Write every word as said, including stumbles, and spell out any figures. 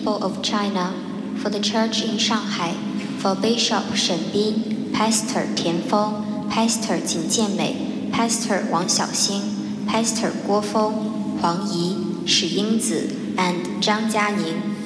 people of China, for the Church in Shanghai, for Bishop Shen Bin, Pastor Tian Feng, Pastor 景建美 Pastor 王小星 Pastor 郭峰、黄怡、史英子 and 张嘉宁